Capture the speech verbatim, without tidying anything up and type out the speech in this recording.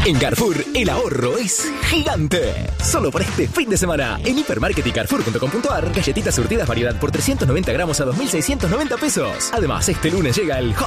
En Carrefour, el ahorro es gigante. Solo por este fin de semana, en Hipermarket y Carrefour punto com punto ar, galletitas surtidas variedad por trescientos noventa gramos a dos mil seiscientos noventa pesos. Además, este lunes llega el Hot